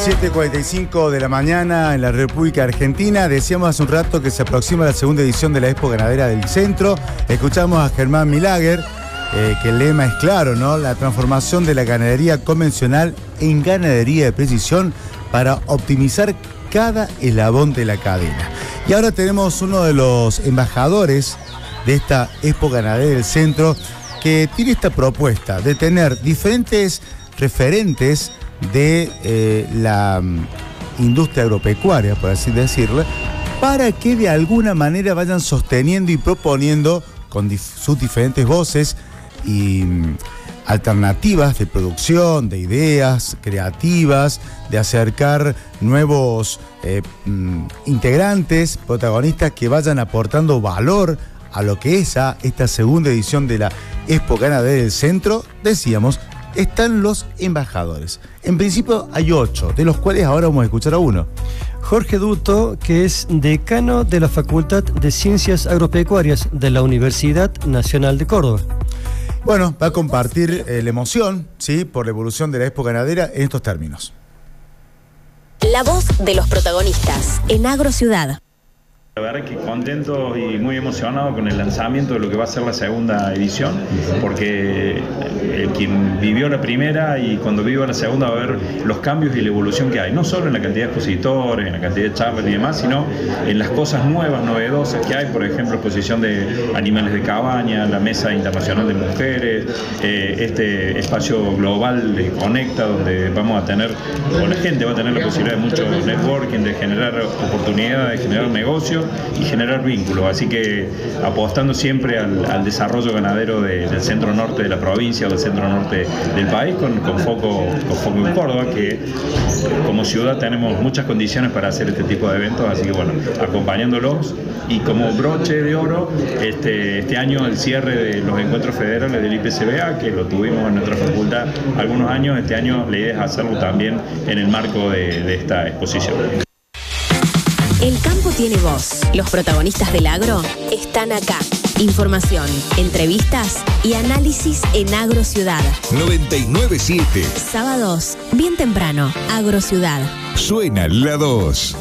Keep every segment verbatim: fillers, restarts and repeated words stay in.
siete cuarenta y cinco de la mañana en la República Argentina. Decíamos hace un rato que se aproxima la segunda edición de la Expo Ganadera del Centro. Escuchamos a Germán Milager, eh, que el lema es claro, ¿no? La transformación de la ganadería convencional en ganadería de precisión para optimizar cada eslabón de la cadena. Y ahora tenemos uno de los embajadores de esta Expo Ganadera del Centro que tiene esta propuesta de tener diferentes referentes de eh, la um, industria agropecuaria, por así decirlo, para que de alguna manera vayan sosteniendo y proponiendo con dif sus diferentes voces y um, alternativas de producción, de ideas creativas, de acercar nuevos eh, um, integrantes, protagonistas que vayan aportando valor a lo que es a esta segunda edición de la Expo Ganadera del Centro. Decíamos, están los embajadores. En principio hay ocho, de los cuales ahora vamos a escuchar a uno. Jorge Duto, que es decano de la Facultad de Ciencias Agropecuarias de la Universidad Nacional de Córdoba. Bueno, va a compartir eh, la emoción, ¿sí?, por la evolución de la Expo Ganadera en estos términos. La voz de los protagonistas en Agrociudad. La verdad que contento y muy emocionado con el lanzamiento de lo que va a ser la segunda edición, porque el quien vivió la primera y cuando viva la segunda va a ver los cambios y la evolución que hay, no solo en la cantidad de expositores, en la cantidad de charlas y demás, sino en las cosas nuevas, novedosas que hay, por ejemplo, exposición de animales de cabaña, la Mesa Internacional de Mujeres, eh, este espacio global de Conecta, donde vamos a tener, o la gente va a tener la posibilidad de mucho networking, de generar oportunidades, de generar negocios y generar vínculos, así que apostando siempre al, al desarrollo ganadero de, del centro norte de la provincia o del centro norte del país, con, con, foco, con foco en Córdoba, que como ciudad tenemos muchas condiciones para hacer este tipo de eventos, así que bueno, acompañándolos y como broche de oro, este, este año el cierre de los encuentros federales del I P C B A, que lo tuvimos en nuestra facultad algunos años, este año la idea es hacerlo también en el marco de, de esta exposición. El campo tiene voz. Los protagonistas del agro están acá. Información, entrevistas y análisis en Agrociudad. noventa y nueve punto siete. Sábados, bien temprano, Agrociudad. Suena la dos.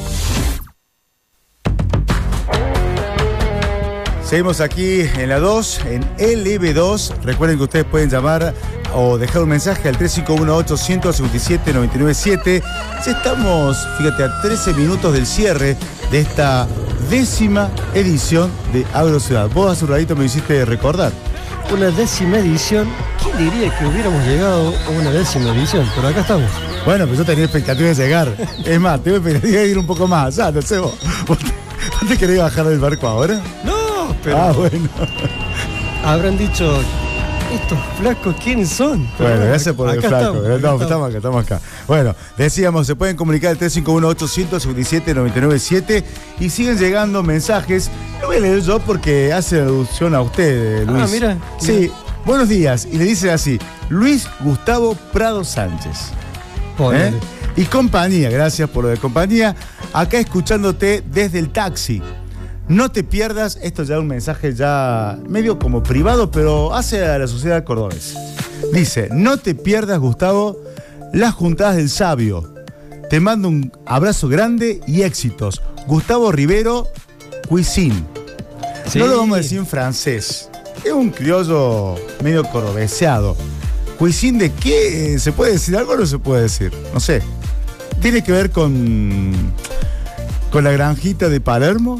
Seguimos aquí en la dos, en L B dos. Recuerden que ustedes pueden llamar o dejar un mensaje al tres cinco uno ocho, uno cinco siete, nueve nueve siete. Ya estamos, fíjate, a trece minutos del cierre de esta décima edición de Agrociudad. Vos hace un ratito me hiciste recordar. Una décima edición. ¿Quién diría que hubiéramos llegado a una décima edición? Pero acá estamos. Bueno, pues yo tenía expectativa de llegar. Es más, tengo expectativa de ir un poco más allá, no sé vos. ¿Vos te, vos te querés bajar del barco ahora? No, pero... Ah, bueno. Habrán dicho... ¿Estos flacos quiénes son? Bueno, gracias por el acá flaco. Estamos, estamos, estamos acá, estamos acá. Bueno, decíamos, se pueden comunicar al tres cinco uno ocho, uno cinco siete, nueve nueve siete y siguen llegando mensajes. Lo voy a leer yo porque hace alusión a usted, Luis. Ah, mira. Sí, mira. Buenos días. Y le dice así, Luis Gustavo Prado Sánchez. ¿Eh? Y compañía, gracias por lo de compañía. Acá escuchándote desde el taxi. No te pierdas, esto ya es un mensaje ya medio como privado, pero hace a la sociedad cordobesa. Dice, no te pierdas, Gustavo, las juntadas del sabio. Te mando un abrazo grande y éxitos. Gustavo Rivero, Cuisine. Sí. No lo vamos a decir en francés. Es un criollo medio cordobeseado. ¿Cuisine de qué? ¿Se puede decir algo o no se puede decir? No sé. ¿Tiene que ver con, con la granjita de Palermo?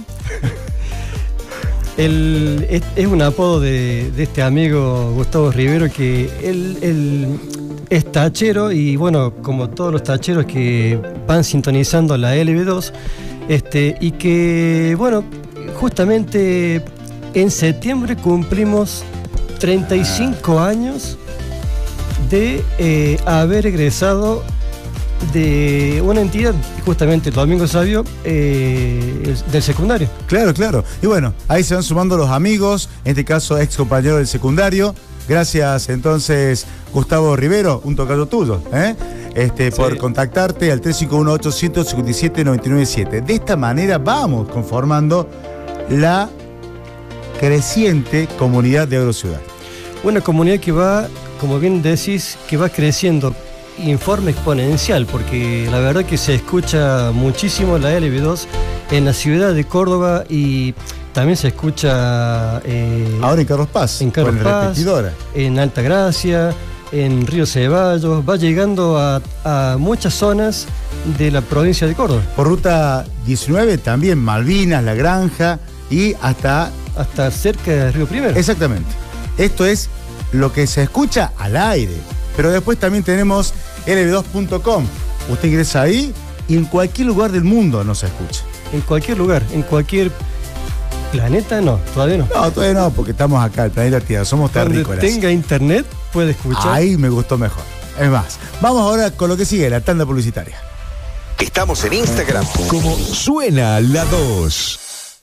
El, es, es un apodo de, de este amigo Gustavo Rivero, que él, él es tachero y bueno, como todos los tacheros que van sintonizando la L B dos, este, y que bueno, justamente en septiembre cumplimos treinta y cinco años de eh, haber egresado de una entidad, justamente el Domingo Sabio, eh, del secundario. Claro, claro. Y bueno, ahí se van sumando los amigos, en este caso ex compañero del secundario. Gracias entonces, Gustavo Rivero, un tocayo tuyo, ¿eh? Este, sí. Por contactarte al tres cinco uno ocho, uno cinco siete, nueve nueve siete. De esta manera vamos conformando la creciente comunidad de Agrociudad. Una comunidad que va, como bien decís, que va creciendo informe exponencial, porque la verdad que se escucha muchísimo la L B dos en la ciudad de Córdoba y también se escucha eh, ahora en Carlos Paz, en Carlos con Paz, repetidora. En Altagracia, en Río Ceballos, va llegando a, a muchas zonas de la provincia de Córdoba. Por ruta diecinueve también Malvinas, La Granja y hasta... Hasta cerca de Río Primero. Exactamente. Esto es lo que se escucha al aire. Pero después también tenemos L B dos punto com. Usted ingresa ahí y en cualquier lugar del mundo nos escucha. En cualquier lugar, en cualquier planeta, no, todavía no. No, todavía no, porque estamos acá, el planeta Tierra, somos terrícolas. Donde tenga internet, puede escuchar. Ahí me gustó mejor. Es más, vamos ahora con lo que sigue, la tanda publicitaria. Estamos en Instagram como Suena la dos.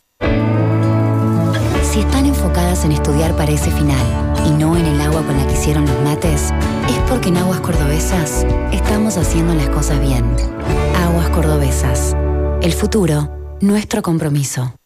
Si están enfocadas en estudiar para ese final y no en el agua con la que hicieron los mates, es porque en Aguas Cordobesas estamos haciendo las cosas bien. Aguas Cordobesas. El futuro, nuestro compromiso.